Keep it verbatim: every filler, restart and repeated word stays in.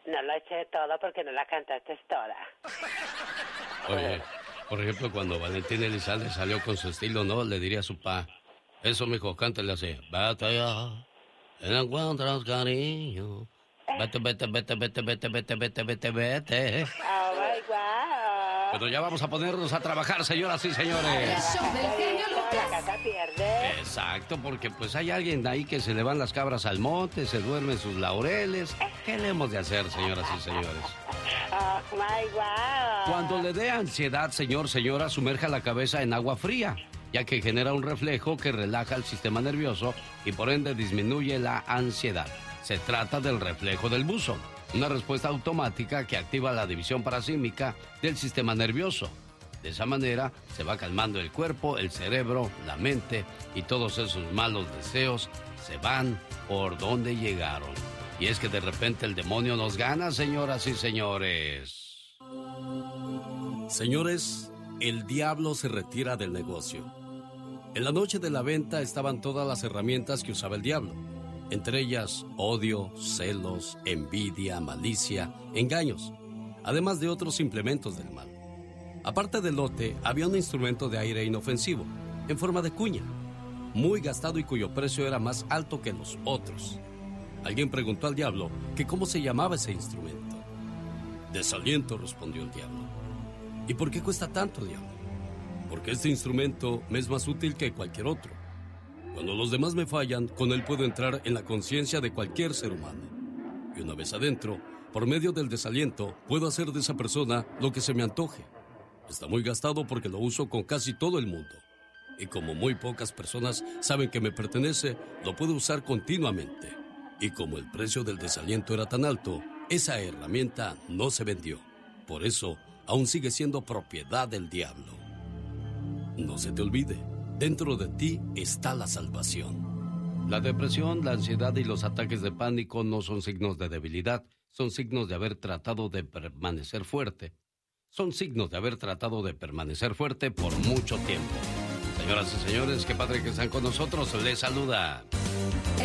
No lo eché todo porque no la cantaste toda. Oye, por ejemplo, cuando Valentín Elizalde salió con su estilo, ¿no? Le diría a su pa, eso, mijo, cántale así. Vete allá, no encuentras cariño. Vete, vete, vete, vete, vete, vete, vete, vete, vete. Oh, my God. Pero ya vamos a ponernos a trabajar, señoras y señores. La casa pierde. Exacto, porque pues hay alguien ahí que se le van las cabras al monte, se duerme en sus laureles. ¿Qué le hemos de hacer, señoras y señores? Oh, my God. Cuando le dé ansiedad, señor, señora, sumerja la cabeza en agua fría, ya que genera un reflejo que relaja el sistema nervioso y por ende disminuye la ansiedad. Se trata del reflejo del buzo, una respuesta automática que activa la división parasímica del sistema nervioso. De esa manera se va calmando el cuerpo, el cerebro, la mente y todos esos malos deseos se van por donde llegaron. Y es que de repente el demonio nos gana, señoras y señores. Señores, el diablo se retira del negocio. En la noche de la venta estaban todas las herramientas que usaba el diablo. Entre ellas, odio, celos, envidia, malicia, engaños, además de otros implementos del mal. Aparte del lote, había un instrumento de aire inofensivo, en forma de cuña, muy gastado y cuyo precio era más alto que los otros. Alguien preguntó al diablo que cómo se llamaba ese instrumento. Desaliento, respondió el diablo. ¿Y por qué cuesta tanto, diablo? Porque este instrumento me es más útil que cualquier otro. Cuando los demás me fallan, con él puedo entrar en la conciencia de cualquier ser humano. Y una vez adentro, por medio del desaliento, puedo hacer de esa persona lo que se me antoje. Está muy gastado porque lo uso con casi todo el mundo. Y como muy pocas personas saben que me pertenece, lo puedo usar continuamente. Y como el precio del desaliento era tan alto, esa herramienta no se vendió. Por eso, aún sigue siendo propiedad del diablo. No se te olvide. Dentro de ti está la salvación. La depresión, la ansiedad y los ataques de pánico no son signos de debilidad, son signos de haber tratado de permanecer fuerte. Son signos de haber tratado de permanecer fuerte por mucho tiempo. Señoras y señores, qué padre que están con nosotros. Les saluda